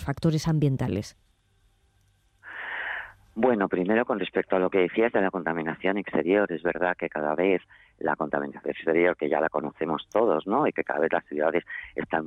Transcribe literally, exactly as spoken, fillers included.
factores ambientales? Bueno, primero con respecto a lo que decías de la contaminación exterior, es verdad que cada vez la contaminación exterior, que ya la conocemos todos, ¿no? Y que cada vez las ciudades están